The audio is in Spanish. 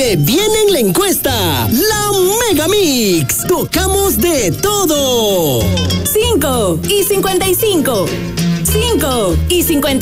Escribe bien en la encuesta. La Mega Mix. Tocamos de todo. 5 y 55. 5 y 55.